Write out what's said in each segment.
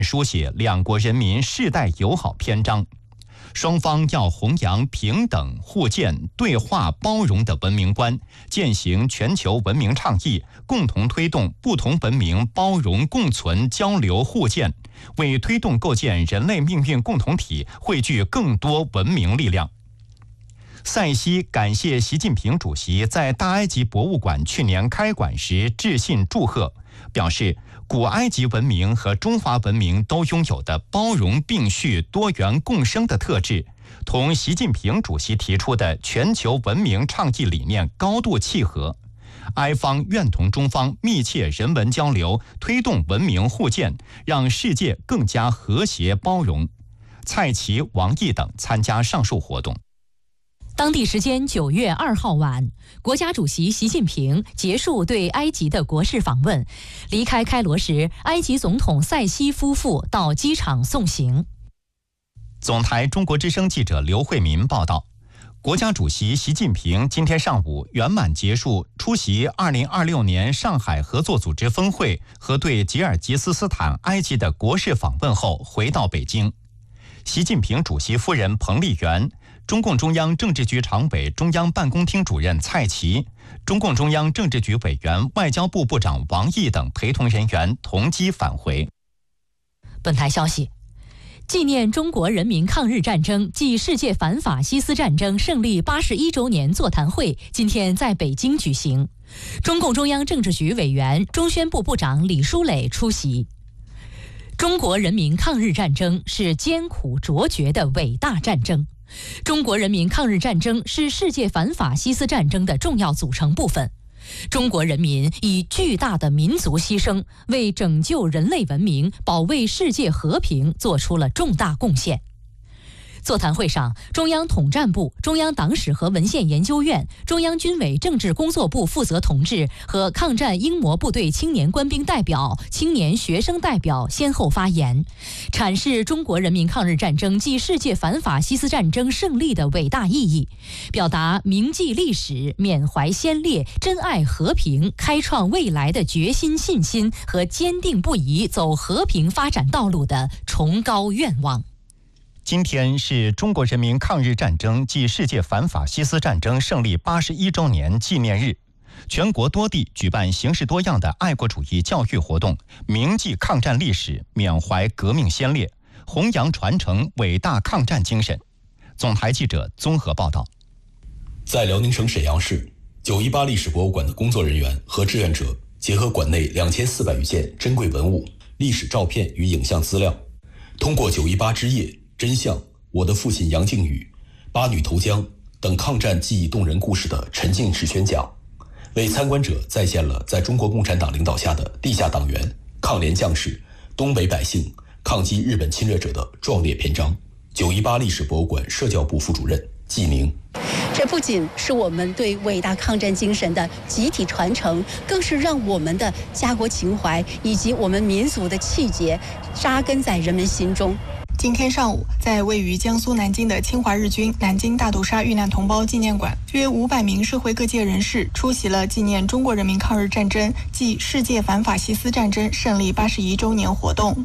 书写两国人民世代友好篇章。双方要弘扬平等、互鉴、对话、包容的文明观，践行全球文明倡议，共同推动不同文明包容共存、交流互鉴，为推动构建人类命运共同体汇聚更多文明力量。塞西感谢习近平主席在大埃及博物馆去年开馆时致信祝贺，表示古埃及文明和中华文明都拥有的包容并蓄、多元共生的特质，同习近平主席提出的全球文明倡议理念高度契合。埃方愿同中方密切人文交流，推动文明互鉴，让世界更加和谐包容。蔡奇、王毅等参加上述活动。 当地时间9月2号晚，国家主席习近平结束对埃及的国事访问，离开开罗时，埃及总统塞西夫妇到机场送行。 总台中国之声记者刘慧民报道，国家主席习近平今天上午圆满结束出席2026年上海合作组织峰会和对吉尔吉斯斯坦、埃及的国事访问后，回到北京。习近平主席夫人彭丽媛、中共中央政治局常委、中央办公厅主任蔡奇、中共中央政治局委员、外交部部长王毅等陪同人员同机返回。 本台消息，纪念中国人民抗日战争暨世界反法西斯战争胜利81周年座谈会今天在北京举行，中共中央政治局委员、中宣部部长李书磊出席。中国人民抗日战争是艰苦卓绝的伟大战争，中国人民抗日战争是世界反法西斯战争的重要组成部分。中国人民以巨大的民族牺牲，为拯救人类文明、保卫世界和平做出了重大贡献。座谈会上，中央统战部、中央党史和文献研究院、中央军委政治工作部负责同志和抗战英模部队青年官兵代表、青年学生代表先后发言，阐释中国人民抗日战争暨世界反法西斯战争胜利的伟大意义，表达铭记历史、缅怀先烈、珍爱和平、开创未来的决心、信心和坚定不移走和平发展道路的崇高愿望。 今天是中国人民抗日战争暨世界反法西斯战争胜利81周年纪念日，全国多地举办形式多样的爱国主义教育活动，铭记抗战历史，缅怀革命先烈，弘扬传承伟大抗战精神。总台记者综合报道。 在辽宁省沈阳市918历史博物馆的工作人员和志愿者，结合馆内2400余件珍贵文物、历史照片与影像资料，通过918之夜、真相、我的父亲杨靖宇、八女投江等抗战记忆动人故事的沉浸式宣讲，为参观者再现了在中国共产党领导下的地下党员、抗联将士、东北百姓抗击日本侵略者的壮烈篇章。918历史博物馆社教部副主任季明， 这不仅是我们对伟大抗战精神的集体传承，更是让我们的家国情怀以及我们民族的气节扎根在人们心中。 今天上午，在位于江苏南京的侵华日军南京大屠杀遇难同胞纪念馆，约500名社会各界人士出席了纪念中国人民抗日战争暨世界反法西斯战争胜利81周年活动。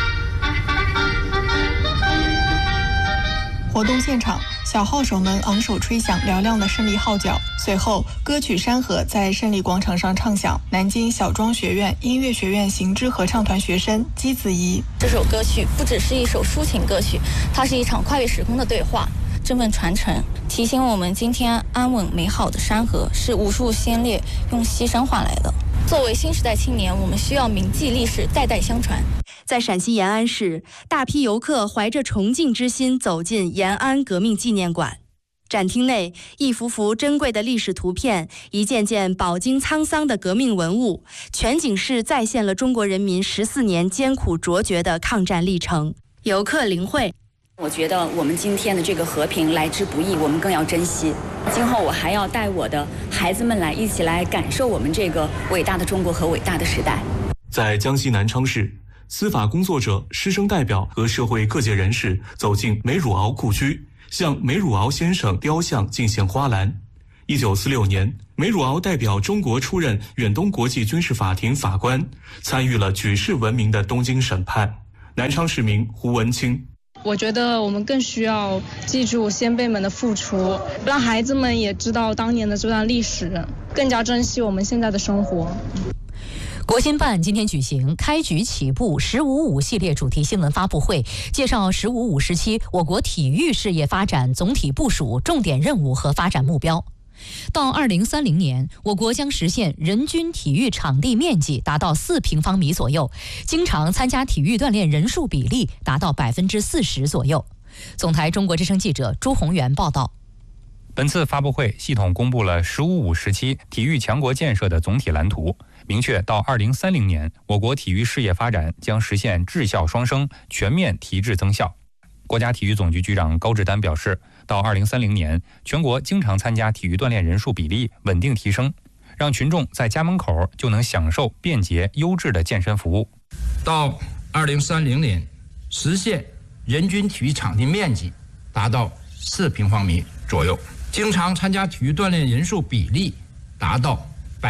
活动现场，小号手们昂首吹响嘹亮的胜利号角，随后歌曲《山河》在胜利广场上唱响。南京小庄学院音乐学院行知合唱团学生姬子怡， 这首歌曲不只是一首抒情歌曲，它是一场跨越时空的对话，这份传承提醒我们，今天安稳美好的山河是无数先烈用牺牲换来的。作为新时代青年，我们需要铭记历史，代代相传。 在陕西延安市，大批游客怀着崇敬之心走进延安革命纪念馆。展厅内，一幅幅珍贵的历史图片，一件件饱经沧桑的革命文物，全景式再现了中国人民14年艰苦卓绝的抗战历程。游客林慧， 我觉得我们今天的这个和平来之不易，我们更要珍惜。今后我还要带我的孩子们来一起来感受我们这个伟大的中国和伟大的时代。 在江西南昌市，司法工作者、师生代表和社会各界人士走进梅汝敖故居，向梅汝敖先生雕像敬献花篮。1946年，梅汝敖代表中国出任远东国际军事法庭法官，参与了举世闻名的东京审判。 南昌市民胡文清。 我觉得我们更需要记住先辈们的付出，让孩子们也知道当年的这段历史，更加珍惜我们现在的生活。 国新办今天举行开局起步“15·5”系列主题新闻发布会，介绍“15·5”时期我国体育事业发展总体部署、重点任务和发展目标。到2030年，我国将实现人均体育场地面积达到4平方米左右，经常参加体育锻炼人数比例达到40%左右。总台中国之声记者朱宏元报道。 本次发布会系统公布了“15·5”时期体育强国建设的总体蓝图，明确到2030年，我国体育事业发展将实现质效双升，全面提质增效。国家体育总局局长高志丹表示，到2030年，全国经常参加体育锻炼人数比例稳定提升，让群众在家门口就能享受便捷优质的健身服务。 到2030年，实现人均体育场地面积达到4平方米左右，经常参加体育锻炼人数比例达到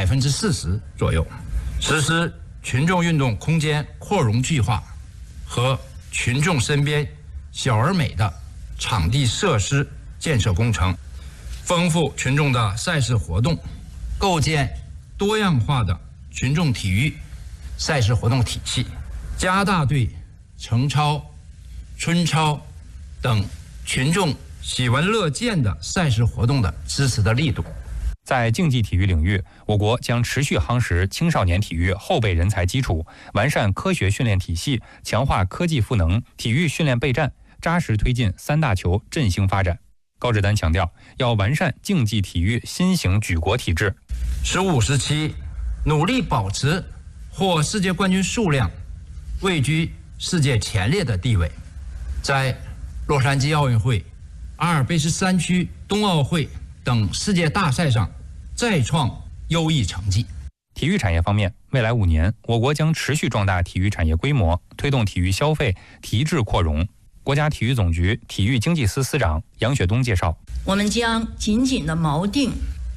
40%左右，实施群众运动空间扩容计划和群众身边小而美的场地设施建设工程，丰富群众的赛事活动，构建多样化的群众体育赛事活动体系，加大对程超、春超等群众喜闻乐见的赛事活动的支持的力度。 在竞技体育领域，我国将持续夯实青少年体育后备人才基础，完善科学训练体系，强化科技赋能，体育训练备战，扎实推进3大球振兴发展。高志丹强调，要完善竞技体育新型举国体制。 15时期，努力保持获世界冠军数量位居世界前列的地位，在洛杉矶奥运会、阿尔卑斯山区冬奥会等世界大赛上再创优异成绩。 体育产业方面，未来5年，我国将持续壮大体育产业规模，推动体育消费提质扩容。国家体育总局体育经济司司长杨雪东介绍， 我们将紧紧地锚定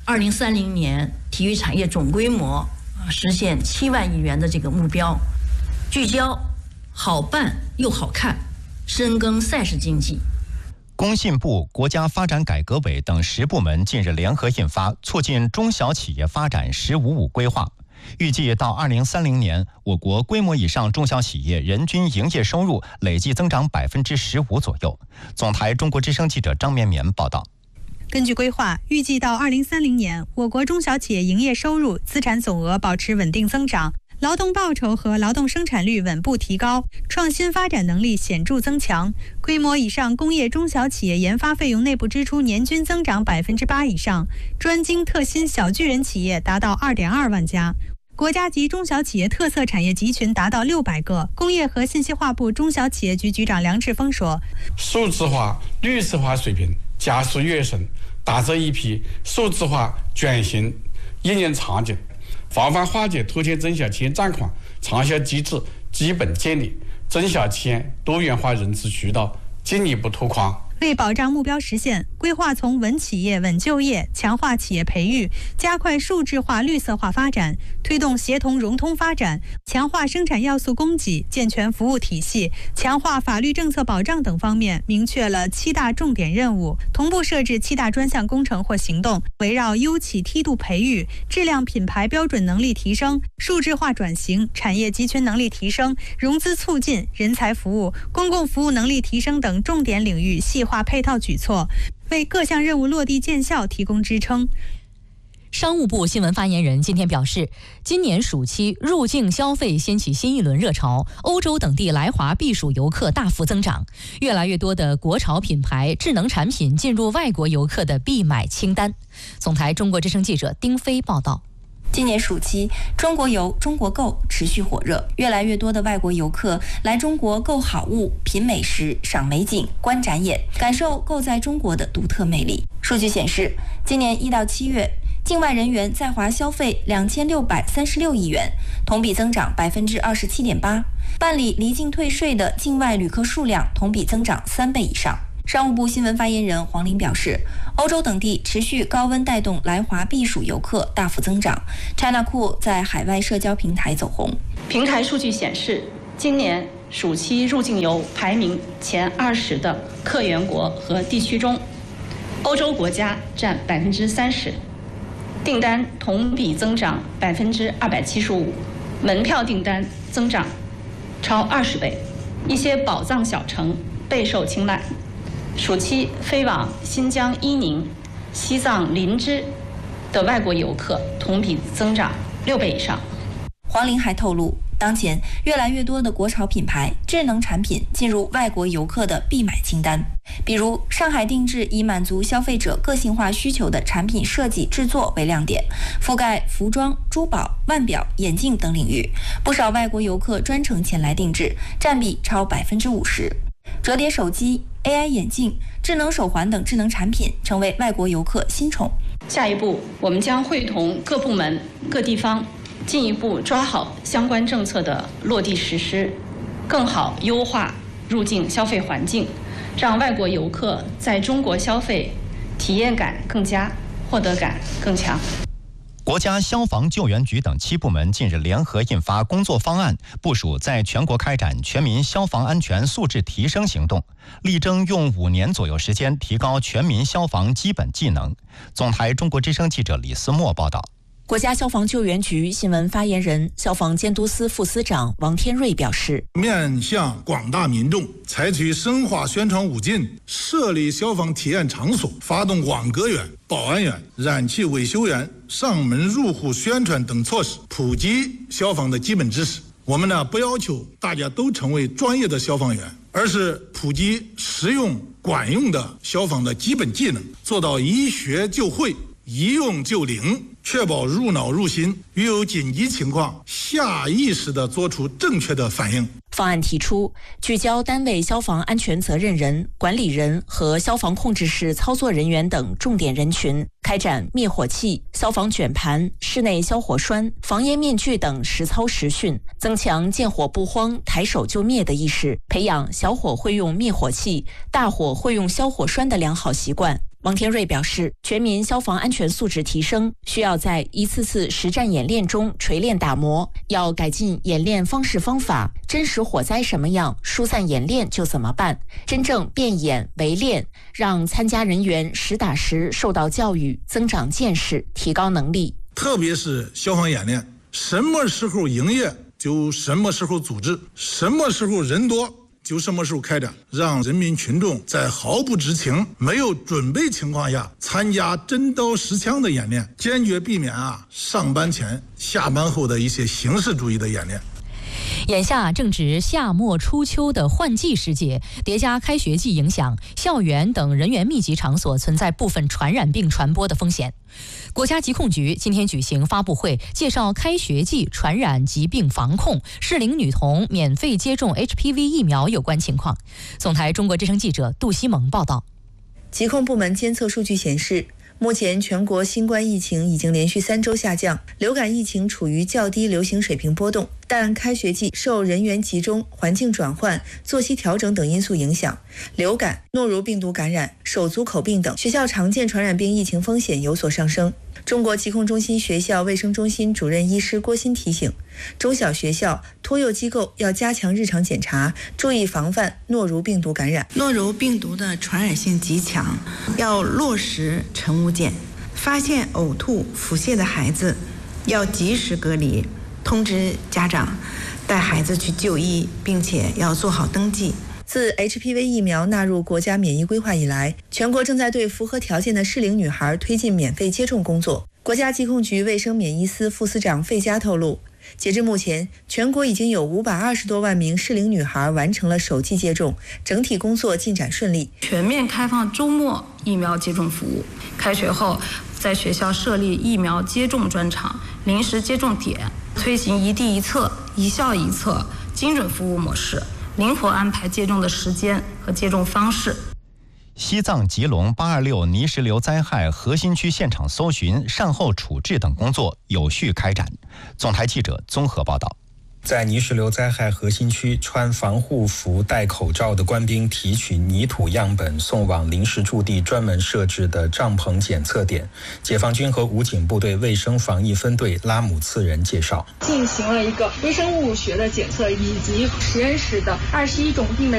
2030年体育产业总规模实现7万亿元的这个目标，聚焦好办又好看，深耕赛事经济。 工信部、国家发展改革委等10部门近日联合印发《促进中小企业发展15·5》规划，预计到2030年，我国规模以上中小企业人均营业收入累计增长15%左右。总台中国之声记者张绵绵报道。 根据规划，预计到2030年，我国中小企业营业收入、资产总额保持稳定增长，劳动报酬和劳动生产率稳步提高，创新发展能力显著增强。规模以上工业中小企业研发费用内部支出年均增长8%以上，专精特新小巨人企业达到2.2万家。国家级中小企业特色产业集群达到600个。工业和信息化部中小企业局局长梁志峰说：“ 数字化、绿色化水平加速跃升，打造一批数字化转型应用场景，防范化解拖欠中小企业账款长效机制基本建立，中小企业多元化融资渠道进一步拓宽。” 为保障目标实现，规划从稳企业、稳就业，强化企业培育，加快数字化、绿色化发展，推动协同融通发展，强化生产要素供给，健全服务体系，强化法律政策保障等方面，明确了7大重点任务，同步设置7大专项工程或行动，围绕优企梯度培育、质量品牌标准能力提升、数字化转型、产业集群能力提升、融资促进、人才服务、公共服务能力提升等重点领域细化配套举措，为各项任务落地见效提供支撑。 商务部新闻发言人今天表示，今年暑期入境消费掀起新一轮热潮，欧洲等地来华避暑游客大幅增长，越来越多的国潮品牌、智能产品进入外国游客的必买清单。总台中国之声记者丁飞报道。 今年暑期，中国游、中国购持续火热，越来越多的外国游客来中国购好物、品美食、赏美景、观展演，感受购在中国的独特魅力。数据显示，今年1到7月，境外人员在华消费2636亿元，同比增长27.8%，办理离境退税的境外旅客数量同比增长3倍以上。商务部新闻发言人黄玲表示，欧洲等地持续高温带动来华避暑游客大幅增长， China Cool 在海外社交平台走红。 平台数据显示，今年暑期入境游排名前20的客源国和地区中，欧洲国家占30%，订单同比增长275%，门票订单增长超20倍，一些宝藏小城备受青睐。暑期飞往新疆伊宁、西藏林芝的外国游客同比增长6倍以上。 黄玲还透露，当前越来越多的国潮品牌智能产品进入外国游客的必买清单，比如上海定制以满足消费者个性化需求的产品设计制作为亮点，覆盖服装、珠宝、腕表、眼镜等领域，不少外国游客专程前来定制，占比超50%。折叠手机、AI 眼镜、智能手环等智能产品成为外国游客新宠。 下一步，我们将会同各部门、各地方进一步抓好相关政策的落地实施，更好优化入境消费环境，让外国游客在中国消费体验感更佳，获得感更强。 国家消防救援局等7部门近日联合印发工作方案，部署在全国开展全民消防安全素质提升行动，力争用5年左右时间提高全民消防基本技能。总台中国之声记者李思墨报道。 国家消防救援局新闻发言人、消防监督司副司长王天瑞表示， 面向广大民众，采取深化宣传5禁，设立消防体验场所，发动网格员、保安员、燃气维修员上门入户宣传等措施，普及消防的基本知识。我们不要求大家都成为专业的消防员，而是普及实用管用的消防的基本技能，做到一学就会，一用就灵，确保入脑入心，遇有紧急情况下意识地做出正确的反应。 方案提出，聚焦单位消防安全责任人、管理人和消防控制室操作人员等重点人群，开展灭火器、消防卷盘、室内消火栓、防烟面具等实操实训，增强见火不慌、抬手就灭的意识，培养小火会用灭火器、大火会用消火栓的良好习惯。王天瑞表示，全民消防安全素质提升需要在一次次实战演练中锤炼打磨，要改进演练方式方法，真实火灾什么样，疏散演练就怎么办，真正变演为练，让参加人员实打实受到教育，增长见识，提高能力。 特别是消防演练，什么时候营业就什么时候组织，什么时候人多就什么时候开展，让人民群众在毫不知情、没有准备情况下参加真刀实枪的演练，坚决避免上班前、下班后的一些形式主义的演练。 眼下正值夏末初秋的换季时节，叠加开学季影响，校园等人员密集场所存在部分传染病传播的风险。国家疾控局今天举行发布会，介绍开学季传染疾病防控、适龄女童免费接种 HPV 疫苗有关情况。总台中国之声记者杜西蒙报道。 疾控部门监测数据显示，目前全国新冠疫情已经连续3周下降，流感疫情处于较低流行水平波动，但开学季受人员集中、环境转换、作息调整等因素影响，流感、诺如病毒感染、手足口病等学校常见传染病疫情风险有所上升。中国疾控中心学校卫生中心主任医师郭鑫提醒，中小学校、托幼机构要加强日常检查，注意防范诺如病毒感染。 诺如病毒的传染性极强，要落实晨午检，发现呕吐、腹泻的孩子要及时隔离，通知家长带孩子去就医，并且要做好登记。 自 HPV 疫苗纳入国家免疫规划以来，全国正在对符合条件的适龄女孩推进免费接种工作。国家疾控局卫生免疫司副司长费佳透露，截至目前，全国已经有520多万名适龄女孩完成了首剂接种，整体工作进展顺利。 全面开放周末疫苗接种服务，开学后在学校设立疫苗接种专场、临时接种点，推行一地一策、一校一策精准服务模式，灵活安排接种的时间和接种方式。 西藏吉隆826泥石流灾害核心区现场搜寻、善后处置等工作有序开展。总台记者综合报道。 在泥石流灾害核心区，穿防护服、戴口罩的官兵提取泥土样本，送往临时驻地专门设置的帐篷检测点。解放军和武警部队卫生防疫分队拉姆次仁介绍， 进行了一个微生物学的检测，以及实验室的21种病的